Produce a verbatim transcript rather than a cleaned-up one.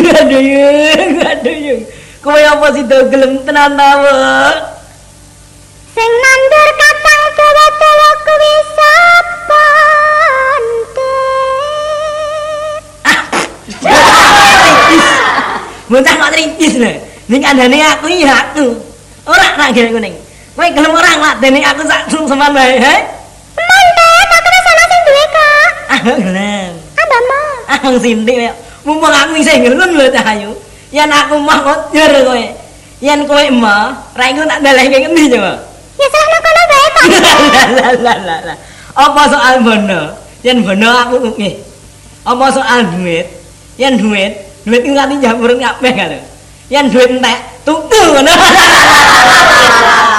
Aduh yung, aduh yung. Kowe apa sih do gelem tenan ta, Wak? Sing nandur kacang dawa-dawa kuwi sapa? Bocah kok ringkis lho. Ning kandhane aku ya aku. Ora nak gene kuning. Kowe gelem ora ngladeni aku sak seman wae, he? Temen, aku wis ana sing duwe kok. Ah, gelem. Ambamu. Ah, sindik kaya mumpung aku sing ngelun lho Cah Ayu. Yen aku mah ngojer kowe. Yen kowe mah, ra iku tak dalehke ngendi coba? Ya salah kono wae, Pak. Lah lah lah lah. Apa soal bono? Yen bono aku nggih. Apa soal duit? Yen duit, duit iku nganti njabur kabeh kan lho. Yen duit entek, tuku ngono.